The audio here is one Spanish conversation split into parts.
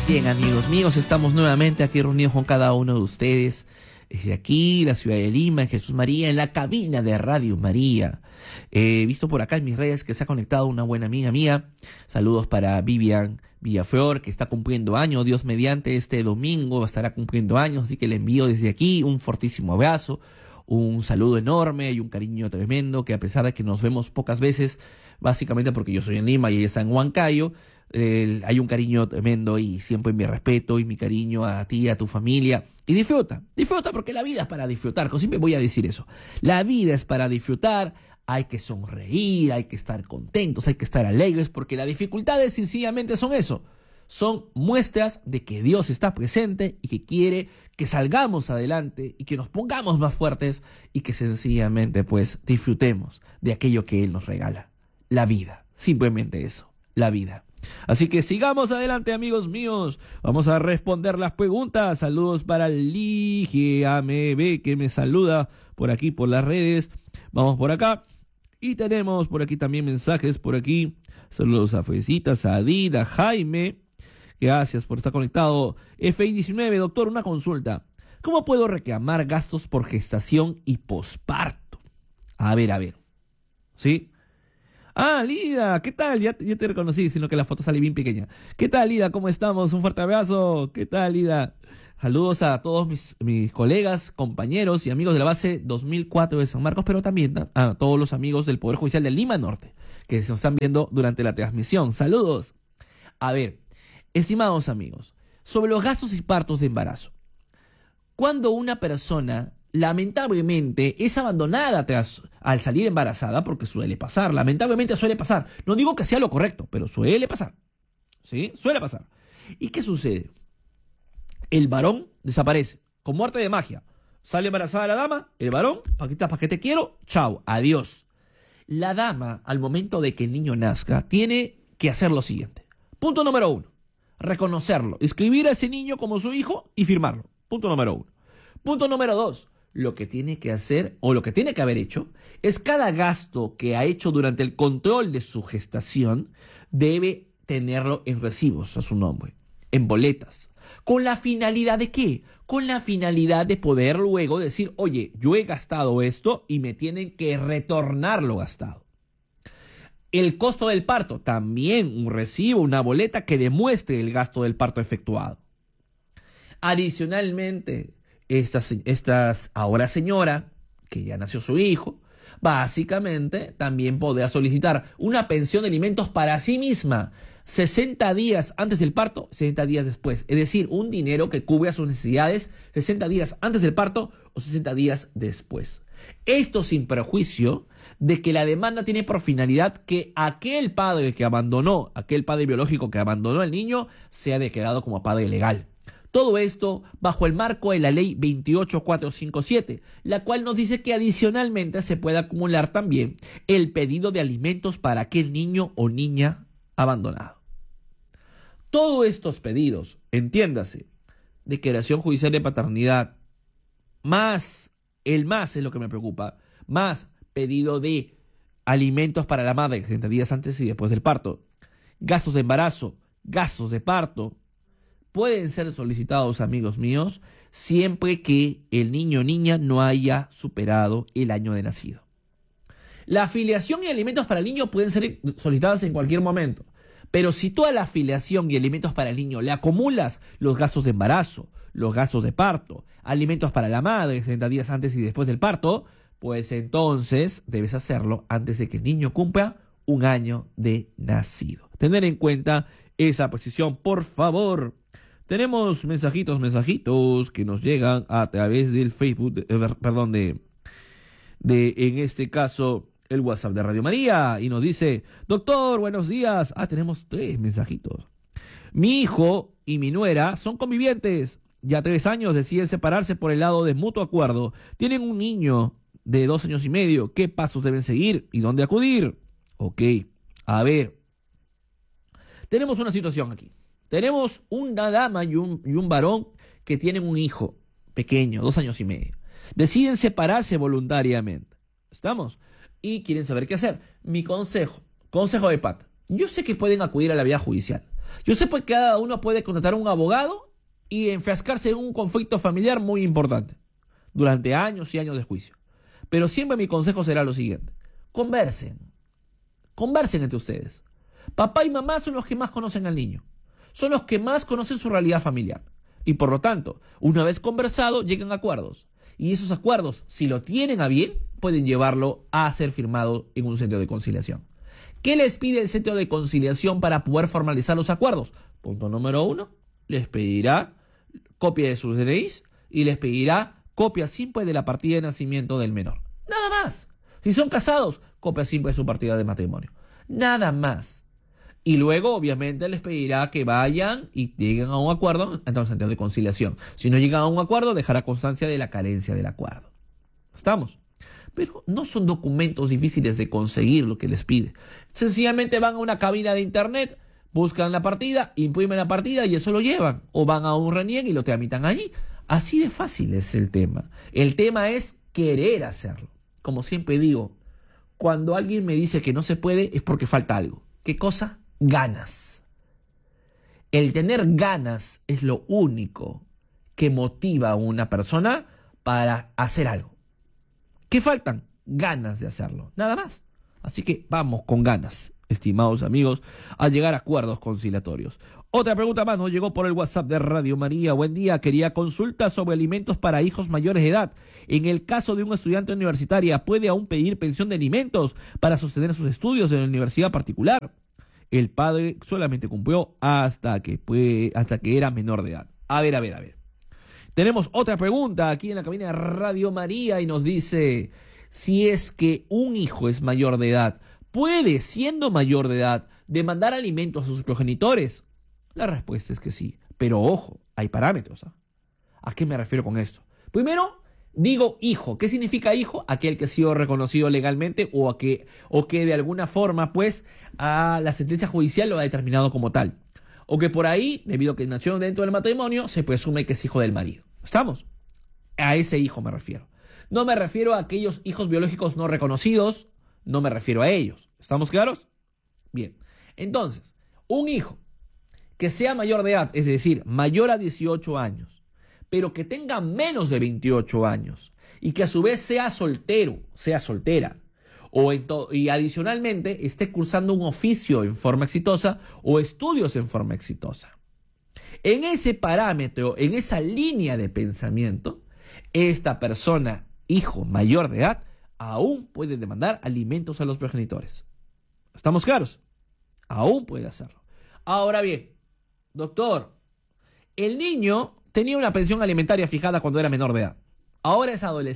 Bien, amigos míos, estamos nuevamente aquí reunidos con cada uno de ustedes. Desde aquí, la ciudad de Lima, en Jesús María, en la cabina de Radio María. He visto por acá en mis redes que se ha conectado una buena amiga mía. Saludos para Vivian Villaflor, que está cumpliendo años. Dios mediante, este domingo estará cumpliendo años, así que le envío desde aquí un fortísimo abrazo, un saludo enorme y un cariño tremendo, que a pesar de que nos vemos pocas veces, básicamente porque yo soy en Lima y ella está en Huancayo, hay un cariño tremendo y siempre mi respeto y mi cariño a ti, a tu familia. Y disfruta porque la vida es para disfrutar, como siempre voy a decir eso. La vida es para disfrutar, hay que sonreír, hay que estar contentos, hay que estar alegres, porque las dificultades sencillamente son eso. Son muestras de que Dios está presente y que quiere que salgamos adelante y que nos pongamos más fuertes y que sencillamente pues disfrutemos de aquello que Él nos regala. La vida, simplemente eso, la vida. Así que sigamos adelante, amigos míos. Vamos a responder las preguntas. Saludos para Ligia AMB, que me saluda por aquí por las redes. Vamos por acá. Y tenemos por aquí también mensajes por aquí. Saludos a Fecitas, a Adida, a Jaime. Gracias por estar conectado. FI19, doctor, una consulta. ¿Cómo puedo reclamar gastos por gestación y posparto? A ver. ¿Sí? Ah, Lida, ¿qué tal? Ya te reconocí, sino que la foto sale bien pequeña. ¿Qué tal, Lida? ¿Cómo estamos? Un fuerte abrazo. ¿Qué tal, Lida? Saludos a todos mis colegas, compañeros y amigos de la base 2004 de San Marcos, pero también a todos los amigos del Poder Judicial de Lima Norte, que se nos están viendo durante la transmisión. Saludos. A ver, estimados amigos, sobre los gastos y partos de embarazo. Cuando una persona lamentablemente es abandonada al salir embarazada, porque suele pasar, lamentablemente suele pasar. No digo que sea lo correcto, pero suele pasar. ¿Sí? Suele pasar. ¿Y qué sucede? El varón desaparece, con muerte de magia. Sale embarazada la dama, el varón, paquita, pa' que te quiero, chao, adiós. La dama, al momento de que el niño nazca, tiene que hacer lo siguiente. Punto número 1, reconocerlo, escribir a ese niño como su hijo y firmarlo. Punto número 1. Punto número 2, lo que tiene que hacer, o lo que tiene que haber hecho, es cada gasto que ha hecho durante el control de su gestación, debe tenerlo en recibos a su nombre, en boletas. ¿Con la finalidad de qué? Con la finalidad de poder luego decir, oye, yo he gastado esto y me tienen que retornar lo gastado. El costo del parto, también un recibo, una boleta que demuestre el gasto del parto efectuado. Adicionalmente, esta ahora señora, que ya nació su hijo, básicamente también podrá solicitar una pensión de alimentos para sí misma, 60 días antes del parto, 60 días después. Es decir, un dinero que cubra sus necesidades 60 días antes del parto o 60 días después. Esto sin perjuicio de que la demanda tiene por finalidad que aquel padre biológico que abandonó al niño sea declarado como padre legal. Todo esto bajo el marco de la ley 28457, la cual nos dice que adicionalmente se puede acumular también el pedido de alimentos para aquel niño o niña abandonado. Todos estos pedidos, entiéndase, declaración judicial de paternidad, más es lo que me preocupa, más pedido de alimentos para la madre 60 días antes y después del parto, gastos de embarazo, gastos de parto, pueden ser solicitados, amigos míos, siempre que el niño o niña no haya superado el año de nacido. La afiliación y alimentos para el niño pueden ser solicitadas en cualquier momento, pero si tú a la afiliación y alimentos para el niño le acumulas los gastos de embarazo, los gastos de parto, alimentos para la madre 60 días antes y después del parto, pues entonces debes hacerlo antes de que el niño cumpla un año de nacido. Tener en cuenta esa precisión, por favor. Tenemos mensajitos que nos llegan a través del Facebook, en este caso, el WhatsApp de Radio María, y nos dice, doctor, buenos días. Tenemos 3 mensajitos. Mi hijo y mi nuera son convivientes. Ya 3 años deciden separarse por el lado de mutuo acuerdo. Tienen un niño de 2 años y medio. ¿Qué pasos deben seguir y dónde acudir? Ok, a ver. Tenemos una situación aquí. Tenemos una dama y un varón que tienen un hijo pequeño, 2 años y medio. Deciden separarse voluntariamente. ¿Estamos? Y quieren saber qué hacer. Mi consejo de pata. Yo sé que pueden acudir a la vía judicial. Yo sé pues que cada uno puede contratar a un abogado y enfrascarse en un conflicto familiar muy importante, durante años y años de juicio. Pero siempre mi consejo será lo siguiente: conversen entre ustedes. Papá y mamá son los que más conocen al niño, son los que más conocen su realidad familiar. Y por lo tanto, una vez conversado, llegan a acuerdos. Y esos acuerdos, si lo tienen a bien, pueden llevarlo a ser firmado en un centro de conciliación. ¿Qué les pide el centro de conciliación para poder formalizar los acuerdos? Punto número 1, les pedirá copia de sus DNIs y les pedirá copia simple de la partida de nacimiento del menor. Nada más. Si son casados, copia simple de su partida de matrimonio. Nada más. Y luego, obviamente, les pedirá que vayan y lleguen a un acuerdo ante el centro de conciliación. Si no llegan a un acuerdo, dejará constancia de la carencia del acuerdo. ¿Estamos? Pero no son documentos difíciles de conseguir lo que les pide. Sencillamente van a una cabina de internet, buscan la partida, imprimen la partida y eso lo llevan. O van a un RENIEC y lo tramitan allí. Así de fácil es el tema. El tema es querer hacerlo. Como siempre digo, cuando alguien me dice que no se puede es porque falta algo. ¿Qué cosa? Ganas. El tener ganas es lo único que motiva a una persona para hacer algo. ¿Qué faltan? Ganas de hacerlo, nada más. Así que vamos con ganas, estimados amigos, a llegar a acuerdos conciliatorios. Otra pregunta más nos llegó por el WhatsApp de Radio María. Buen día, quería consulta sobre alimentos para hijos mayores de edad. En el caso de un estudiante universitaria, ¿puede aún pedir pensión de alimentos para sostener sus estudios en la universidad particular? El padre solamente cumplió hasta que era menor de edad. A ver. Tenemos otra pregunta aquí en la cabina de Radio María y nos dice: si es que un hijo es mayor de edad, ¿puede, siendo mayor de edad, demandar alimentos a sus progenitores? La respuesta es que sí, pero ojo, hay parámetros. ¿A qué me refiero con esto? Primero, digo hijo. ¿Qué significa hijo? Aquel que ha sido reconocido legalmente o que de alguna forma, pues, a la sentencia judicial lo ha determinado como tal. O que por ahí, debido a que nació dentro del matrimonio, se presume que es hijo del marido. ¿Estamos? A ese hijo me refiero. No me refiero a aquellos hijos biológicos no reconocidos, no me refiero a ellos. ¿Estamos claros? Bien. Entonces, un hijo que sea mayor de edad, es decir, mayor a 18 años, pero que tenga menos de 28 años y que a su vez sea soltero, sea soltera, y adicionalmente esté cursando un oficio en forma exitosa o estudios en forma exitosa. En ese parámetro, en esa línea de pensamiento, esta persona, hijo mayor de edad, aún puede demandar alimentos a los progenitores. ¿Estamos claros? Aún puede hacerlo. Ahora bien, doctor, el niño tenía una pensión alimentaria fijada cuando era menor de edad. Ahora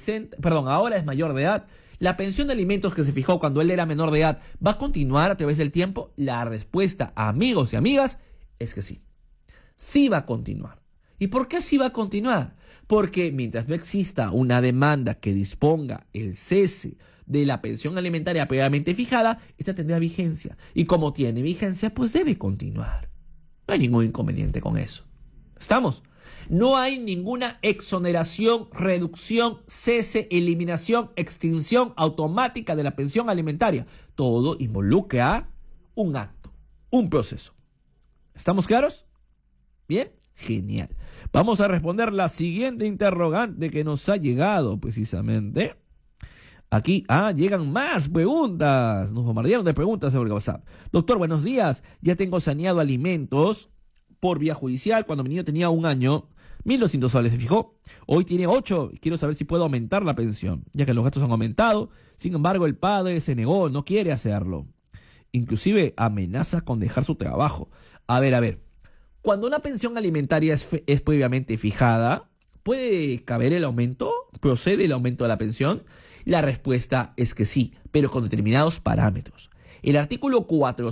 es mayor de edad. ¿La pensión de alimentos que se fijó cuando él era menor de edad va a continuar a través del tiempo? La respuesta, amigos y amigas, es que sí. Sí va a continuar. ¿Y por qué sí va a continuar? Porque mientras no exista una demanda que disponga el cese de la pensión alimentaria previamente fijada, esta tendrá vigencia. Y como tiene vigencia, pues debe continuar. No hay ningún inconveniente con eso. ¿Estamos? No hay ninguna exoneración, reducción, cese, eliminación, extinción automática de la pensión alimentaria. Todo involucra un acto, un proceso. ¿Estamos claros? Bien, genial. Vamos a responder la siguiente interrogante que nos ha llegado precisamente. Aquí, llegan más preguntas. Nos bombardearon de preguntas sobre el WhatsApp. Doctor, buenos días. Ya tengo saneado alimentos por vía judicial. Cuando mi niño tenía 1 año, 1.200 soles se fijó. Hoy tiene 8. Quiero saber si puedo aumentar la pensión, ya que los gastos han aumentado. Sin embargo, el padre se negó, no quiere hacerlo. Inclusive amenaza con dejar su trabajo. A ver. Cuando una pensión alimentaria es previamente fijada, ¿puede caber el aumento? ¿Procede el aumento de la pensión? La respuesta es que sí, pero con determinados parámetros. El artículo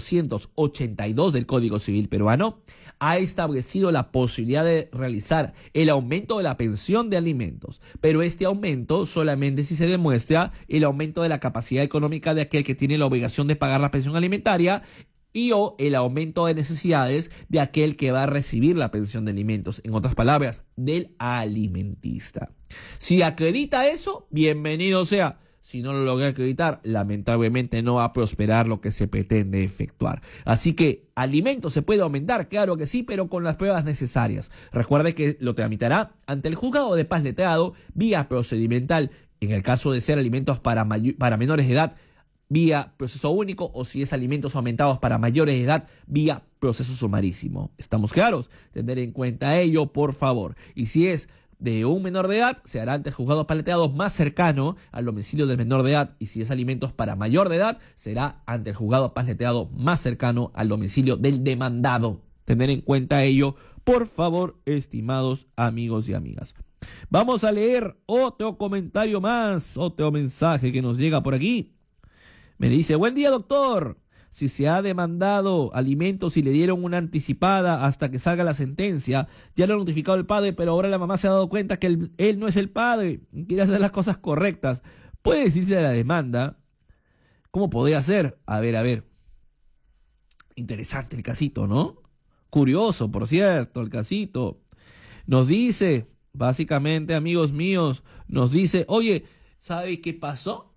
482 del Código Civil peruano ha establecido la posibilidad de realizar el aumento de la pensión de alimentos, pero este aumento solamente si se demuestra el aumento de la capacidad económica de aquel que tiene la obligación de pagar la pensión alimentaria o el aumento de necesidades de aquel que va a recibir la pensión de alimentos, en otras palabras, del alimentista. Si acredita eso, bienvenido sea. Si no lo logra acreditar, lamentablemente no va a prosperar lo que se pretende efectuar. Así que, ¿alimentos se puede aumentar? Claro que sí, pero con las pruebas necesarias. Recuerde que lo tramitará ante el juzgado de paz letrado vía procedimental, en el caso de ser alimentos para menores de edad, vía proceso único, o si es alimentos aumentados para mayores de edad, vía proceso sumarísimo. ¿Estamos claros? Tener en cuenta ello, por favor. Y si es de un menor de edad, se hará ante el juzgado paleteado más cercano al domicilio del menor de edad, y si es alimentos para mayor de edad, será ante el juzgado paleteado más cercano al domicilio del demandado. Tener en cuenta ello, por favor, estimados amigos y amigas. Vamos a leer otro comentario más, otro mensaje que nos llega por aquí. Me dice: buen día, doctor. Si se ha demandado alimentos y le dieron una anticipada hasta que salga la sentencia, ya lo ha notificado el padre, pero ahora la mamá se ha dado cuenta que él no es el padre, quiere hacer las cosas correctas. ¿Puede decirse de la demanda? ¿Cómo podría ser? A ver. Interesante el casito, ¿no? Curioso, por cierto, el casito. Nos dice, básicamente, amigos míos, nos dice: oye, ¿sabe qué pasó?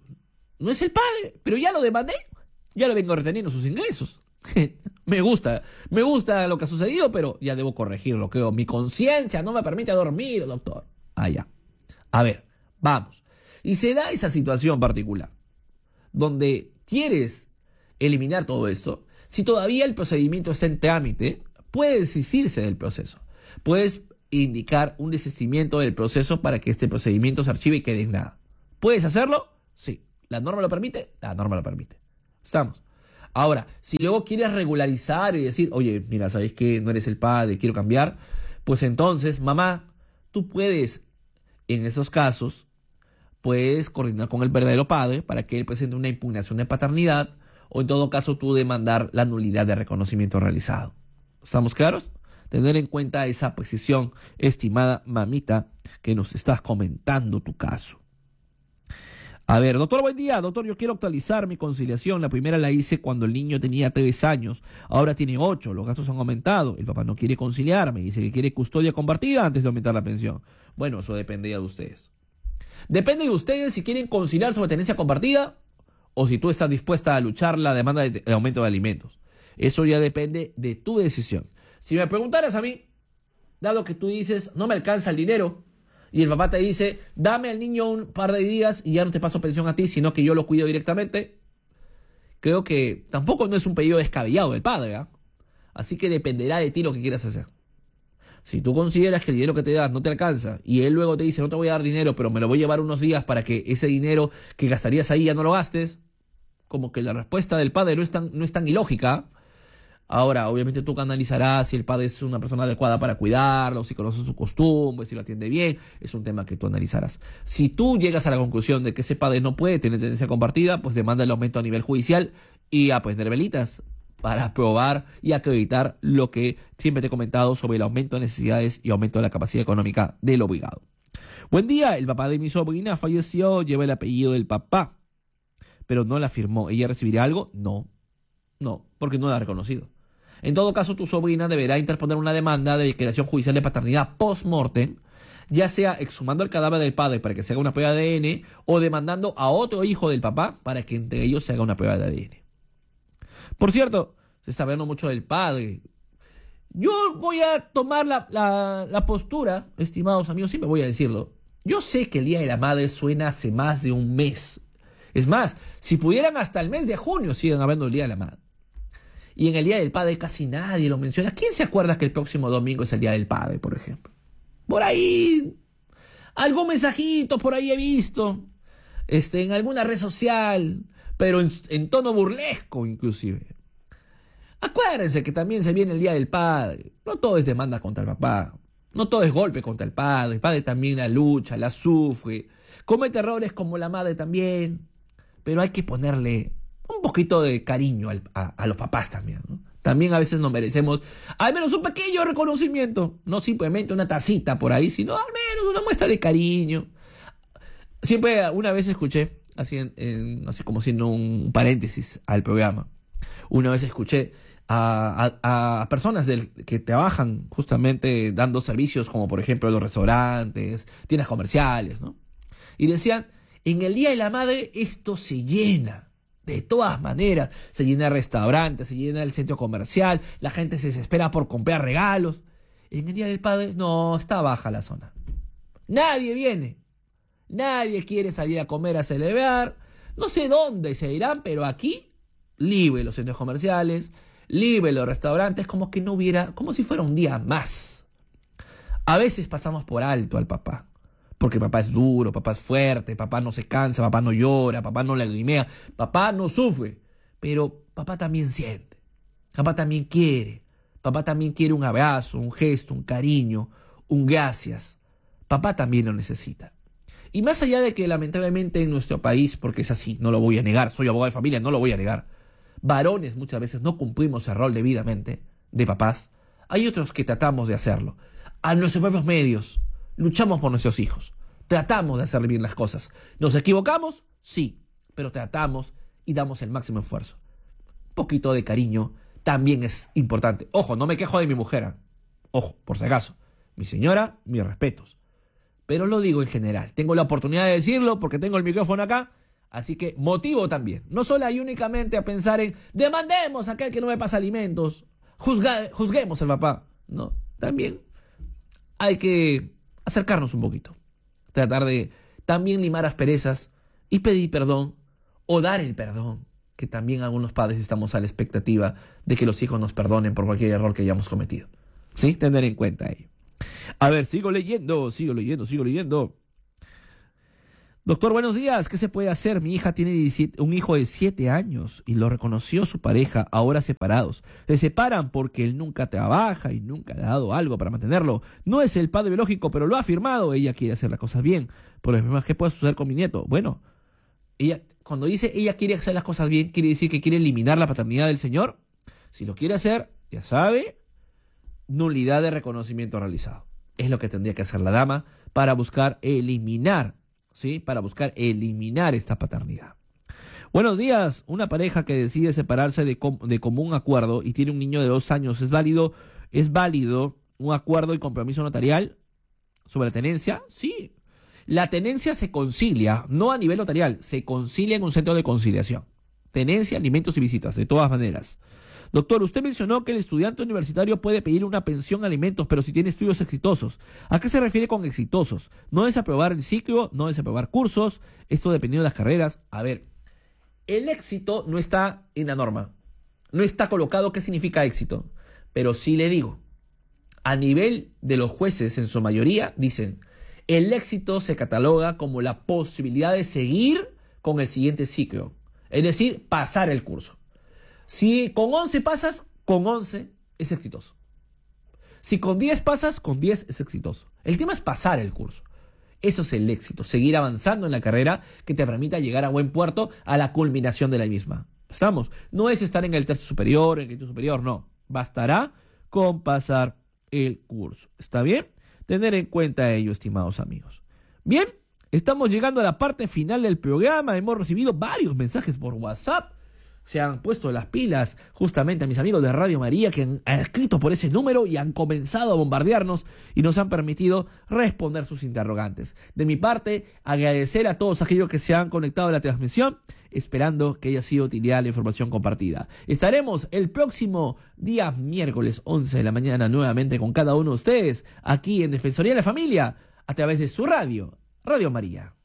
No es el padre, pero ya lo demandé. Ya le vengo reteniendo sus ingresos. me gusta lo que ha sucedido, pero ya debo corregirlo, creo. Mi conciencia no me permite dormir, doctor. Ya. A ver, vamos. Y se da esa situación particular, donde quieres eliminar todo esto. Si todavía el procedimiento está en trámite, puedes desistirse del proceso. Puedes indicar un desistimiento del proceso para que este procedimiento se archive y quede en nada. ¿Puedes hacerlo? Sí. ¿La norma lo permite? La norma lo permite. Estamos. Ahora, si luego quieres regularizar y decir: oye, mira, ¿sabes qué? No eres el padre, quiero cambiar. Pues entonces, mamá, tú puedes, en esos casos, puedes coordinar con el verdadero padre para que él presente una impugnación de paternidad, o en todo caso tú demandar la nulidad de reconocimiento realizado. ¿Estamos claros? Tener en cuenta esa precisión, estimada mamita, que nos estás comentando tu caso. A ver, doctor, buen día. Doctor, yo quiero actualizar mi conciliación. La primera la hice cuando el niño tenía 3 años. Ahora tiene 8. Los gastos han aumentado. El papá no quiere conciliarme. Dice que quiere custodia compartida antes de aumentar la pensión. Bueno, eso depende ya de ustedes. Depende de ustedes si quieren conciliar sobre tenencia compartida o si tú estás dispuesta a luchar la demanda de aumento de alimentos. Eso ya depende de tu decisión. Si me preguntaras a mí, dado que tú dices: no me alcanza el dinero, y el papá te dice: dame al niño un par de días y ya no te paso pensión a ti, sino que yo lo cuido directamente, creo que tampoco no es un pedido descabellado del padre, ¿eh? Así que dependerá de ti lo que quieras hacer. Si tú consideras que el dinero que te das no te alcanza y él luego te dice: no te voy a dar dinero, pero me lo voy a llevar unos días para que ese dinero que gastarías ahí ya no lo gastes, como que la respuesta del padre no es tan ilógica. Ahora, obviamente tú analizarás si el padre es una persona adecuada para cuidarlo, si conoce sus costumbres, si lo atiende bien. Es un tema que tú analizarás. Si tú llegas a la conclusión de que ese padre no puede tener tenencia compartida, pues demanda el aumento a nivel judicial y a prender velitas para probar y acreditar lo que siempre te he comentado sobre el aumento de necesidades y aumento de la capacidad económica del obligado. Buen día, el papá de mi sobrina falleció, lleva el apellido del papá, pero no la firmó. ¿Ella recibirá algo? No, porque no la ha reconocido. En todo caso, tu sobrina deberá interponer una demanda de declaración judicial de paternidad post-mortem, ya sea exhumando el cadáver del padre para que se haga una prueba de ADN o demandando a otro hijo del papá para que entre ellos se haga una prueba de ADN. Por cierto, se está hablando mucho del padre. Yo voy a tomar la postura, estimados amigos, siempre voy a decirlo. Yo sé que el Día de la Madre suena hace más de un mes. Es más, si pudieran hasta el mes de junio siguen hablando del Día de la Madre. Y en el Día del Padre casi nadie lo menciona. ¿Quién se acuerda que el próximo domingo es el Día del Padre, por ejemplo? Por ahí, algún mensajito por ahí he visto, en alguna red social, pero en tono burlesco inclusive. Acuérdense que también se viene el Día del Padre. No todo es demanda contra el papá. No todo es golpe contra el padre. El padre también la lucha, la sufre. Comete errores como la madre también. Pero hay que ponerle un poquito de cariño a los papás también, ¿no? También a veces nos merecemos al menos un pequeño reconocimiento. No simplemente una tacita por ahí, sino al menos una muestra de cariño. Siempre una vez escuché, así como siendo un paréntesis al programa, una vez escuché a personas que trabajan justamente dando servicios como por ejemplo los restaurantes, tiendas comerciales, ¿no? Y decían: En el Día de la Madre esto se llena. De todas maneras, se llena el restaurante, se llena el centro comercial, la gente se desespera por comprar regalos. En el Día del Padre, no, está baja la zona. Nadie viene. Nadie quiere salir a comer, a celebrar. No sé dónde se irán, pero aquí, libre los centros comerciales, libre los restaurantes, como que no hubiera, como si fuera un día más. A veces pasamos por alto al papá. Porque papá es duro, papá es fuerte, papá no se cansa, papá no llora, papá no lagrimea, papá no sufre. Pero papá también siente, papá también quiere un abrazo, un gesto, un cariño, un gracias. Papá también lo necesita. Y más allá de que lamentablemente en nuestro país, porque es así, no lo voy a negar, soy abogado de familia, no lo voy a negar, varones muchas veces no cumplimos el rol debidamente de papás, hay otros que tratamos de hacerlo. A nuestros propios medios. Luchamos por nuestros hijos. Tratamos de hacer bien las cosas. ¿Nos equivocamos? Sí, pero tratamos y damos el máximo esfuerzo. Un poquito de cariño también es importante. Ojo, no me quejo de mi mujer. Ojo, por si acaso. Mi señora, mis respetos. Pero lo digo en general. Tengo la oportunidad de decirlo porque tengo el micrófono acá. Así que motivo también. No solo hay únicamente a pensar en demandemos a aquel que no me pasa alimentos. Juzguemos al papá. No, también hay que acercarnos un poquito. Tratar de también limar asperezas y pedir perdón o dar el perdón, que también algunos padres estamos a la expectativa de que los hijos nos perdonen por cualquier error que hayamos cometido. ¿Sí? Tener en cuenta ello. A ver, sigo leyendo. Doctor, buenos días. ¿Qué se puede hacer? Mi hija tiene un hijo de 7 años y lo reconoció su pareja, ahora separados. Se separan porque él nunca trabaja y nunca le ha dado algo para mantenerlo. No es el padre biológico, pero lo ha afirmado. Ella quiere hacer las cosas bien. Por ejemplo, ¿qué puede suceder con mi nieto? Bueno, cuando dice ella quiere hacer las cosas bien, ¿quiere decir que quiere eliminar la paternidad del señor? Si lo quiere hacer, ya sabe, nulidad de reconocimiento realizado. Es lo que tendría que hacer la dama para buscar eliminar, ¿sí? Para buscar eliminar esta paternidad. Buenos días. Una pareja que decide separarse de común acuerdo y tiene un niño de 2 años, ¿es válido un acuerdo y compromiso notarial sobre la tenencia? Sí. La tenencia se concilia, no a nivel notarial, se concilia en un centro de conciliación. Tenencia, alimentos y visitas, de todas maneras. Doctor, usted mencionó que el estudiante universitario puede pedir una pensión alimentos, pero si tiene estudios exitosos. ¿A qué se refiere con exitosos? No desaprobar el ciclo, no desaprobar cursos, esto dependiendo de las carreras. A ver, el éxito no está en la norma, no está colocado qué significa éxito, pero sí le digo, a nivel de los jueces en su mayoría dicen, el éxito se cataloga como la posibilidad de seguir con el siguiente ciclo, es decir, pasar el curso. Si con 11 pasas, con 11 es exitoso. Si con 10 pasas, con 10 es exitoso. El tema es pasar el curso. Eso es el éxito, seguir avanzando en la carrera que te permita llegar a buen puerto a la culminación de la misma. ¿Estamos? No es estar en el tercio superior, en el quinto superior, no. Bastará con pasar el curso. ¿Está bien? Tener en cuenta ello, estimados amigos. Bien, estamos llegando a la parte final del programa. Hemos recibido varios mensajes por WhatsApp. Se han puesto las pilas justamente a mis amigos de Radio María que han escrito por ese número y han comenzado a bombardearnos y nos han permitido responder sus interrogantes. De mi parte, agradecer a todos aquellos que se han conectado a la transmisión, esperando que haya sido de utilidad la información compartida. Estaremos el próximo día miércoles 11 de la mañana nuevamente con cada uno de ustedes aquí en Defensoría de la Familia a través de su radio, Radio María.